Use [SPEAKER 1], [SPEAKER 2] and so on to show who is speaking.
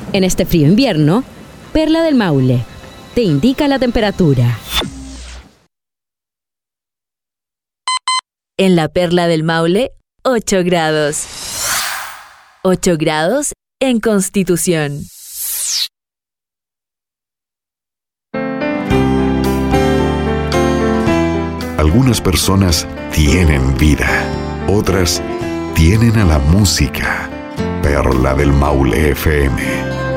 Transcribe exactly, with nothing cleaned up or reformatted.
[SPEAKER 1] En este frío invierno, Perla del Maule te indica la temperatura.
[SPEAKER 2] En la Perla del Maule, ocho grados. ocho grados en Constitución.
[SPEAKER 3] Algunas personas tienen vida, otras tienen a la música. Perla del Maule F M.